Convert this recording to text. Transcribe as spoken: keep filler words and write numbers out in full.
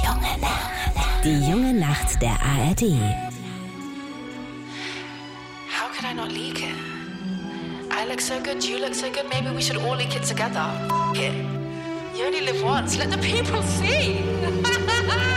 junge Nacht. Die junge Nacht der A R D. How could I not leak it? I look so good, you look so good, maybe we should all leak it together. F- it. You only live once, let the people see.